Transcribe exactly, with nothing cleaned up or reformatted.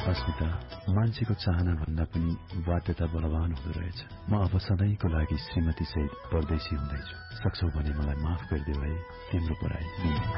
अस्मिता, मान्छेको चाहना भन्दा पनि बाध्यता बलवान हुँदो रहेछ। म अब सधैँको लागि श्रीमती सहित परदेशी हुँदैछु। सक्छौ भने मलाई माफ गरिदेऊ है, तिम्रो पढाइ।